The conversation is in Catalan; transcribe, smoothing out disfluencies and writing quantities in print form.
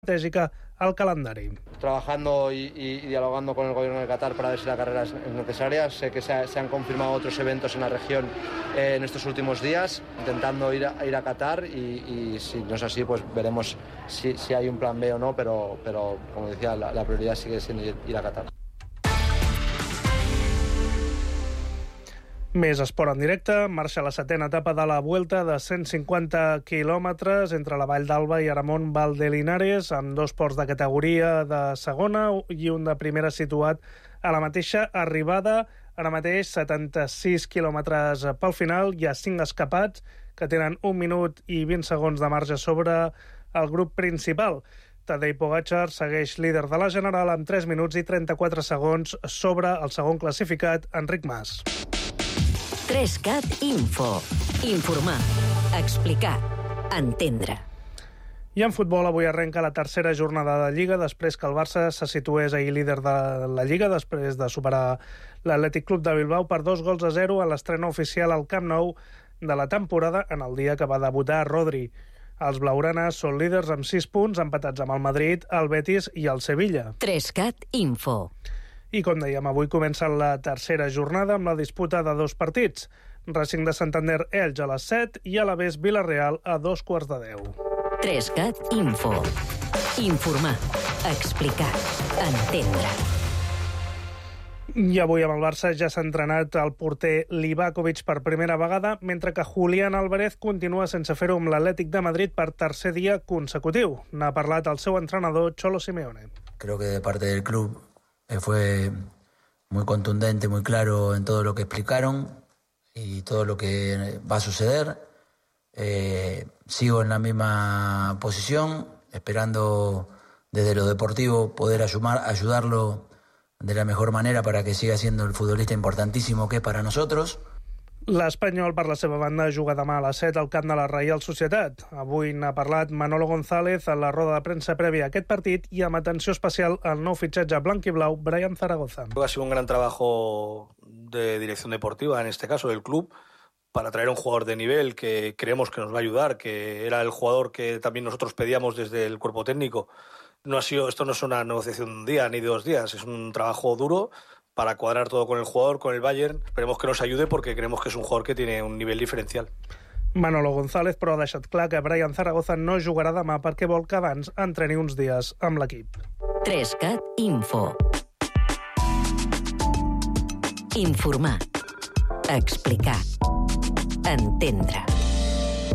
estratègica al calendari. Trabajando y dialogando con el gobierno de Qatar para ver si la carrera es necesaria. Sé que se han confirmado otros eventos en la región en estos últimos días, intentando ir a Qatar y si no es así, pues veremos si hay un plan B o no, pero como decía, la prioridad sigue siendo ir a Qatar. Més esport en directe, marxa la setena etapa de la Vuelta de 150 quilòmetres entre la Vall d'Alba i Aramón Valdelinares, amb 2 ports de categoria de segona i un de primera situat a la mateixa arribada. Ara mateix 76 quilòmetres pel final, hi ha 5 escapats que tenen 1 minut i 20 segons de marge sobre el grup principal. Tadej Pogačar segueix líder de la general amb 3 minuts i 34 segons sobre el segon classificat, Enric Mas. 3CAT Info. Informar, explicar, entendre. I en futbol avui arrenca la tercera jornada de Lliga després que el Barça se situés ahir líder de la Lliga després de superar l'Atlètic Club de Bilbao per 2-0 a l'estrena oficial al Camp Nou de la temporada en el dia que va debutar Rodri. Els blaugranes són líders amb 6 punts, empatats amb el Madrid, el Betis i el Sevilla. 3CAT Info. I com dèiem, avui comença la tercera jornada amb la disputa de 2 partits. Racing de Santander Elx a les 7 i Alavés Vila-real a 9:15. 3CAT Info. Informar, explicar, entendre. I avui amb el Barça ja s'ha entrenat el porter Livakovic per primera vegada, mentre que Julián Álvarez continua sense fer-ho amb l'Atlètic de Madrid per tercer dia consecutiu. N'ha parlat el seu entrenador, Cholo Simeone. Creo que de parte del club fue muy contundente, muy claro en todo lo que explicaron y todo lo que va a suceder. Sigo en la misma posición, esperando desde lo deportivo poder ayudarlo de la mejor manera para que siga siendo el futbolista importantísimo que es para nosotros. L'Espanyol, per la seva banda, juga demà a les 7 al camp de la Reial Societat. Avui n'ha parlat Manolo González a la roda de premsa prèvia a aquest partit i amb atenció especial al nou fitxatge blanc-i-blau, Brian Zaragoza. Ha sido un gran trabajo de dirección deportiva, en este caso del club, para traer a un jugador de nivel que creemos que nos va a ayudar, que era el jugador que también nosotros pedíamos desde el cuerpo técnico. Esto no es una negociación de un día ni de 2 días, es un trabajo duro para cuadrar todo con el jugador, con el Bayern. Esperemos que nos ayude porque creemos que es un jugador que tiene un nivel diferencial. Manolo González, però, ha deixat clar que Brian Zaragoza no jugarà demà perquè vol que abans entreni uns dies amb l'equip. 3CAT Info. Informar, explicar, entendre.